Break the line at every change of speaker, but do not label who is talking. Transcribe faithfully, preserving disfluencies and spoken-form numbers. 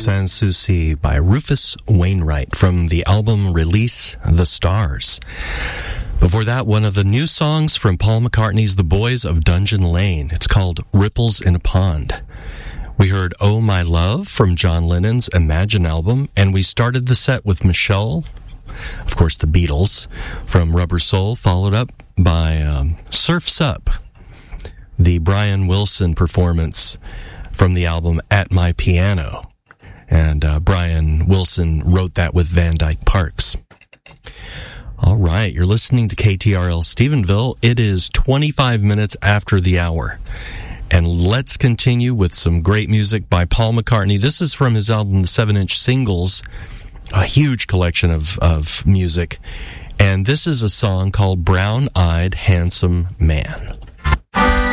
Sans Souci by Rufus Wainwright from the album Release the Stars. Before that, one of the new songs from Paul McCartney's The Boys of Dungeon Lane. It's called Ripples in a Pond. We heard Oh My Love from John Lennon's Imagine album, and we started the set with Michelle, of course the Beatles, from Rubber Soul, followed up by um, Surf's Up, the Brian Wilson performance from the album At My Piano. And uh, Brian Wilson wrote that with Van Dyke Parks. All right, you're listening to K T R L Stephenville. It is twenty-five minutes after the hour. And let's continue with some great music by Paul McCartney. This is from his album, The seven-Inch Singles, a huge collection of, of music. And this is a song called Brown-Eyed Handsome Man.